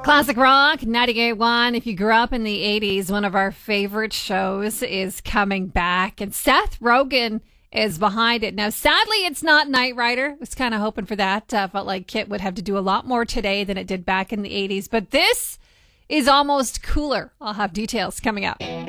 Classic Rock 98.1. If you grew up in the 80s, one of our favorite shows is coming back, and Seth Rogen is behind it. Now, sadly, it's not Knight Rider. I was kind of hoping for that. Felt like Kit would have to do a lot more today than it did back in the 80s, but this is almost cooler. I'll have details coming up.